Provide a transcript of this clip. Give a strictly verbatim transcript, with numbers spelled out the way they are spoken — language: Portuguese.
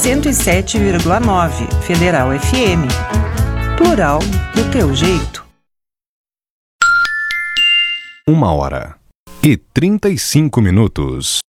cento e sete vírgula nove Federal F M. Plural do teu jeito. Uma hora e trinta e cinco minutos.